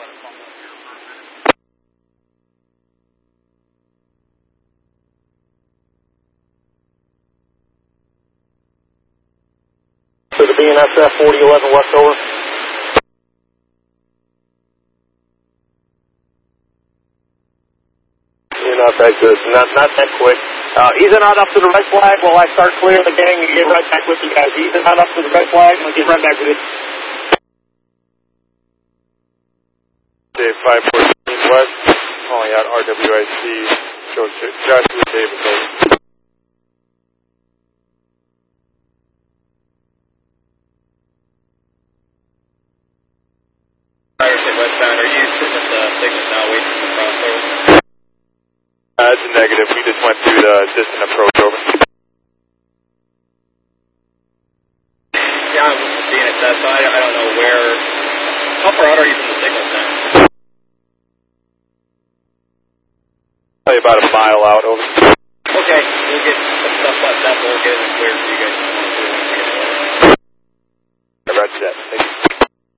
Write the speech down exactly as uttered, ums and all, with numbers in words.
To the B N S F forty eleven West over. B N S exit, not, not that quick. Uh, ease in on up to the red flag while I start clearing the gang and get right back with you guys. Ease in on up to the red flag and I'll get right back with you. Dave five fourteen West, calling out R W I C, Joshua Davis over. Westbound, are you sitting at the signal now waiting for the crossover? Uh, that's a negative. We just went through the distant approach over. Yeah, I'm just seeing it that side. I don't know where. How far out are you from the signal now? Probably about a mile out over. Okay, we'll get some stuff left up. We'll get it clear for you guys.